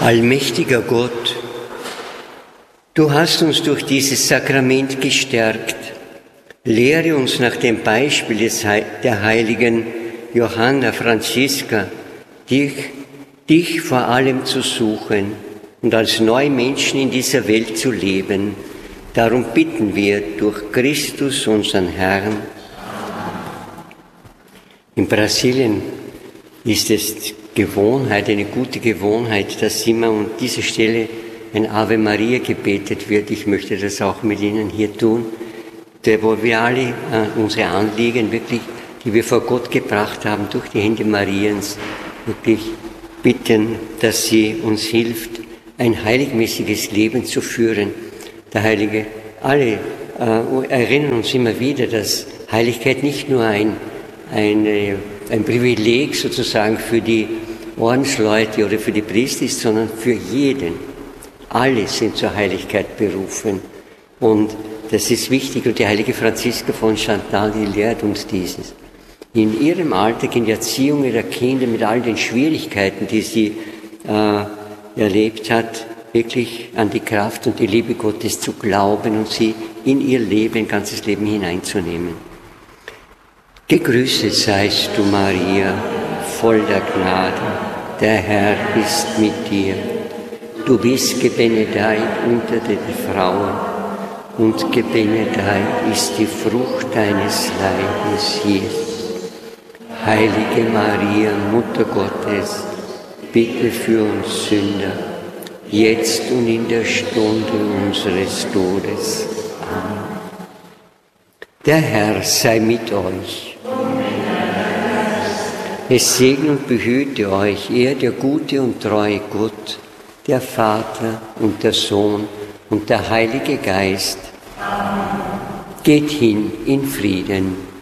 Allmächtiger Gott, du hast uns durch dieses Sakrament gestärkt. Lehre uns nach dem Beispiel der heiligen Johanna Franziska, dich vor allem zu suchen und als neue Menschen in dieser Welt zu leben. Darum bitten wir durch Christus, unseren Herrn. In Brasilien ist es Gewohnheit, eine gute Gewohnheit, dass immer an dieser Stelle ein Ave Maria gebetet wird. Ich möchte das auch mit Ihnen hier tun, wo wir alle unsere Anliegen wirklich, die wir vor Gott gebracht haben, durch die Hände Mariens, wirklich bitten, dass sie uns hilft, ein heiligmäßiges Leben zu führen. Der Heilige, alle erinnern uns immer wieder, dass Heiligkeit nicht nur ein Privileg sozusagen für die Ordensleute oder für die Priester ist, sondern für jeden. Alle sind zur Heiligkeit berufen. Und das ist wichtig. Und die heilige Franziska von Chantal, die lehrt uns dieses. In ihrem Alltag, in der Erziehung ihrer Kinder, mit all den Schwierigkeiten, die sie erlebt hat, wirklich an die Kraft und die Liebe Gottes zu glauben und sie in ihr Leben, ein ganzes Leben hineinzunehmen. Gegrüßet seist du, Maria, voll der Gnade, der Herr ist mit dir. Du bist gebenedeit unter den Frauen und gebenedeit ist die Frucht deines Leibes, Jesus. Heilige Maria, Mutter Gottes, bitte für uns Sünder, jetzt und in der Stunde unseres Todes. Amen. Der Herr sei mit euch. Es segne und behüte euch, er, der gute und treue Gott, der Vater und der Sohn und der Heilige Geist. Amen. Geht hin in Frieden.